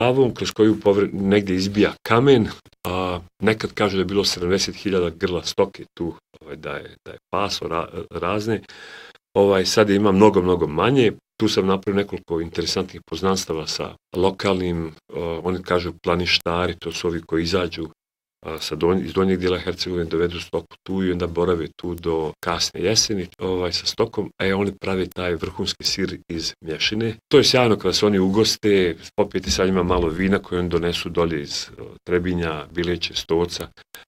Savom kroz koju negdje izbija kamen, a nekad kažu da je bilo 70.000 grla stoke tu, da je paso razne. Sad ima mnogo manje. Tu sam napravio nekoliko interesantnih poznanstava sa lokalnim, oni kažu planištari, to su ovi koji izađu iz donjeg dijela Hercegovine, dovedu stoku tu i onda borave tu do kasne jeseni sa stokom, a oni prave taj vrhunski sir iz mješine. To je sjajno kada se oni ugoste, popijete sa njima malo vina koje oni donesu dolje iz Trebinja, Bileće, Stoca,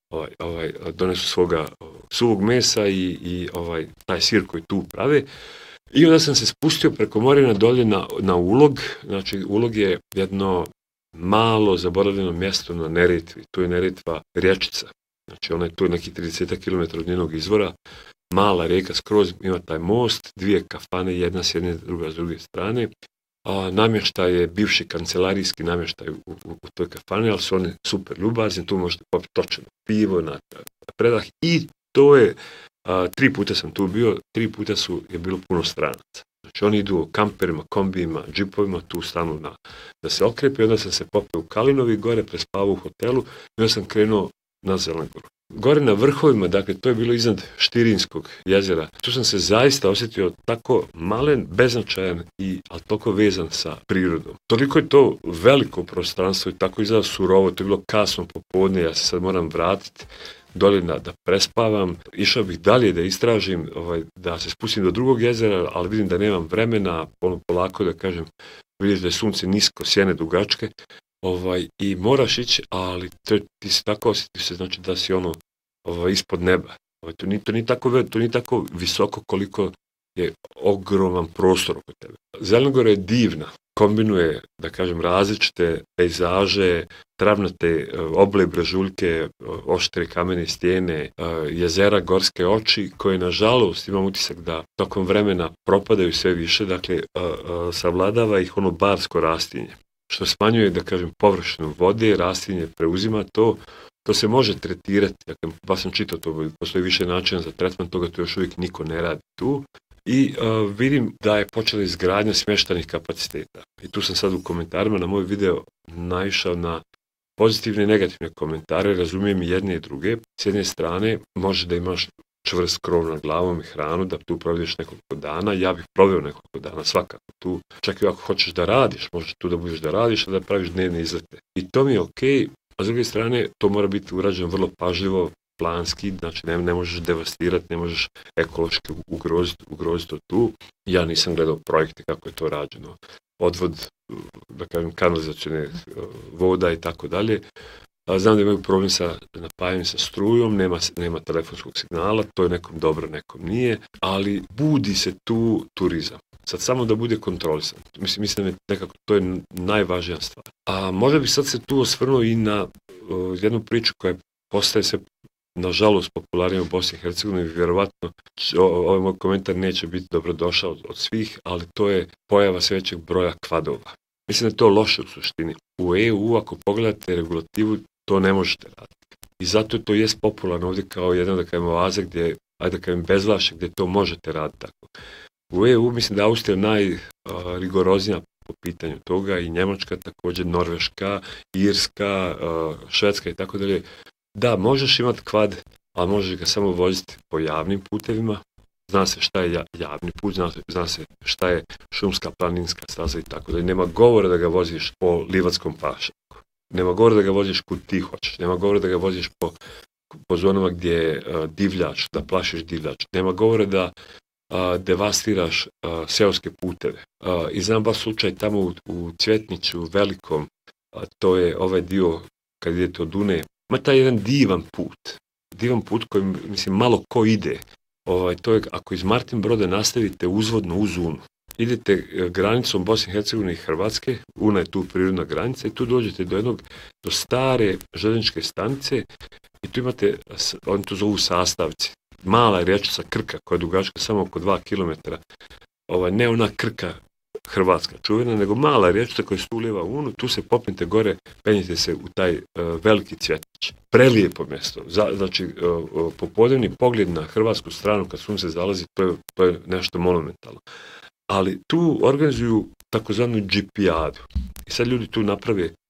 donesu svoga suvog mesa i taj sir koji tu prave. I onda sam se spustio preko Morina dolje na Ulog. Znači, Ulog je jedno malo zaboravljeno mjesto na Neretvi. Tu je Neretva rječica. Znači, ona je tu neki 30 km od njenog izvora. Mala rijeka skroz, ima taj most, dvije kafane, jedna s jedne, druga s druge strane. Namještaj je bivši kancelarijski namještaj u toj kafani, ali su oni super ljubazni. Tu možete popiti točeno pivo na predah i to je 3 puta sam tu bio, 3 puta je bilo puno stranaca. Znači oni idu kamperima, kombijima, džipovima, tu stanu da se okrepe, onda sam se popeo u Kalinovi gore, prespavao u hotelu i onda sam krenuo na Zelengoru. Gore na vrhovima, dakle to je bilo iznad Štirinskog jezera, tu sam se zaista osjetio tako malen, beznačajan ali toliko vezan sa prirodom. Toliko je to veliko prostranstvo i tako izgleda surovo, to je bilo kasno popodne, ja se sad moram vratiti dolje da prespavam. Išao bih dalje da istražim, da se spustim do drugog jezera, ali vidim da nemam vremena, polako da kažem, vidiš da je sunce nisko, sjene dugačke, i moraš ići, ali ti se tako osjetiš se, znači da si ispod neba. To nije tako visoko koliko je ogroman prostor oko tebe. Zelena je divna, kombinuje, da kažem, različite pejzaže, travnate obale, brežuljke, oštre kamene stijene, jezera, gorske oči, koje nažalost imam utisak da tokom vremena propadaju sve više, dakle savladava ih barsko rastinje, što smanjuje, da kažem, površinu vode, rastinje preuzima to se može tretirati, dakle, pa sam čitao to, postoji više načina za tretman toga, to još uvijek niko ne radi tu. I vidim da je počela izgradnja smještajnih kapaciteta. I tu sam sad u komentarima na moj video naišao na pozitivne i negativne komentare, razumijem i jedne i druge. S jedne strane, može da imaš čvrst krov nad glavom i hranu, da tu provedeš nekoliko dana. Ja bih proveo nekoliko dana svakako tu. Čak i ako hoćeš da radiš, možeš tu da budeš da radiš, a da praviš dnevne izlete. I to mi je okej, a s druge strane, to mora biti urađeno vrlo pažljivo, planski, znači ne možeš devastirati, ne možeš ekološki ugroziti tu. Ja nisam gledao projekte kako je to rađeno. Odvod, da kažem, kanalizacione voda i tako dalje. Znam da imaju problem sa napajanjem sa strujom, nema telefonskog signala, to je nekom dobro, nekom nije, ali budi se tu turizam. Sad samo da bude kontrolisan. Mislim da je nekako to je najvažnija stvar. A možda bih sad se tu osvrnuo i na jednu priču koja postaje se nažalost popularnije u Bosni i Hercegovini, vjerovatno ovaj moj komentar neće biti dobrodošao od svih, ali to je pojava sve većeg broja kvadova. Mislim da je to loše u suštini. U EU, ako pogledate regulativu, to ne možete raditi. I zato to jest popularno ovdje kao jedna, da kažem, oaza gdje, ajde da kažem, bezvlašće, gdje to možete raditi tako. U EU mislim da je Austrija najrigoroznija po pitanju toga i Njemačka također, Norveška, Irska, Švedska i tako dalje. Da, možeš imati kvad, ali možeš ga samo voziti po javnim putevima. Zna se šta je javni put, zna se šta je šumska, planinska staza i tako dalje. Nema govora da ga voziš po livatskom pašnjaku. Nema govora da ga voziš kud ti hoćeš. Nema govora da ga voziš po zonama gdje je divljač, da plašiš divljač. Nema govora da devastiraš seoske puteve. I znam baš slučaj tamo u Cvjetniću velikom, to je ovaj dio kad idete od Dune, ima taj jedan divan put koji, mislim, malo ko ide. To je, ako iz Martin Broda nastavite uzvodno uz Unu, idete granicom Bosne i Hercegovine i Hrvatske, Una je tu prirodna granica i tu dođete do stare željezničke stanice i tu imate, oni to zovu sastavci, mala rječica Krka koja je dugačka samo oko 2 km, ne ona Krka hrvatska čuvena, nego mala rječica koja se ulijeva u Unu, tu se popnite gore, penjete se u taj veliki Cvjetnić. Prelijepo mjesto. Znači, popodnevni pogled na hrvatsku stranu kad sunce zalazi, to je nešto monumentalno. Ali tu organizuju takozvanu džipijadu. I sad ljudi tu naprave